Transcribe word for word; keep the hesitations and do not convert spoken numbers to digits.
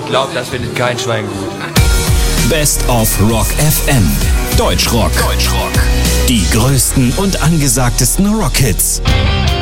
Ich glaube, das findet kein Schwein gut. Best of Rock F M. Deutschrock. Deutschrock. Die größten und angesagtesten Rockhits.